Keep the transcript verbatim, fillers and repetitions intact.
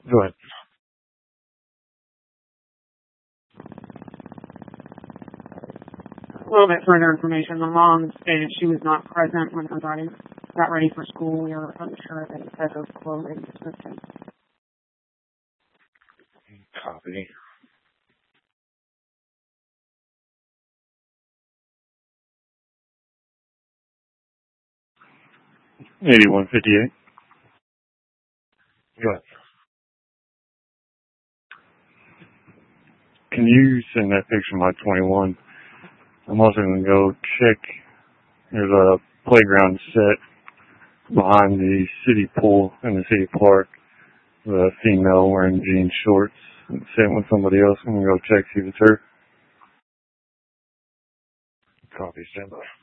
Go ahead. A little bit further information. The mom stated she was not present when her daughter got ready for school. We are unsure that it said her clothing system. Copy. eighty-one fifty-eight. Go ahead. Can you send that picture of my twenty-one? I'm also going to go check. There's a playground set behind the city pool in the city park. The female wearing jean shorts and sitting with somebody else. I'm going to go check, see if it's her. Copy, stand by.